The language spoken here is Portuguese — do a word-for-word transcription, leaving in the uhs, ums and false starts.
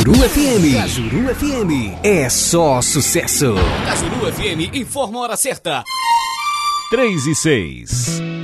Cajuru F M. Cajuru F M. É só sucesso. Cajuru F M informa a hora certa. três e seis.